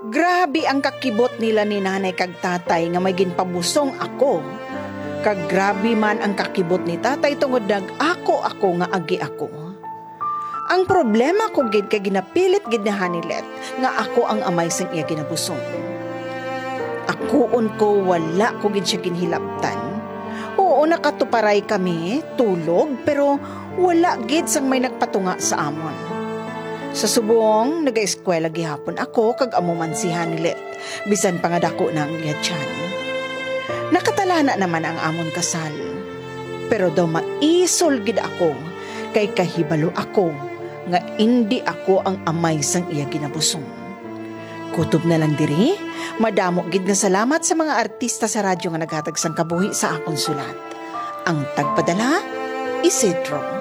Grabe ang kakibot nila ni nanay kag tatay nga may ginpabusong ako. Kag grabe man ang kakibot ni tatay tungod nag ako nga agi ako. Ang problema ko gid kay ginapilit gid ni Hanilet nga ako ang amay sang iya ginabusong. Akoon ko wala ko gid siya ginhilabtan. Oo, nakatuparay kami, tulog, pero wala gid sang may nagpatunga sa amon. Sa subong, nag-eskwela gihapon ako kag amo man si Hanilet, bisan pa nga dako na ang iya tiyan. Nakatalana naman ang amon kasal. Pero daw maisol gid ako kay kahibalo ako nga hindi ako ang amay sang iya ginabusong. Kutob na lang diri, madamo gid nga salamat sa mga artista sa radyo nga naghatag sang kabuhi sa akong sulat. Ang tagpadala, Isidro.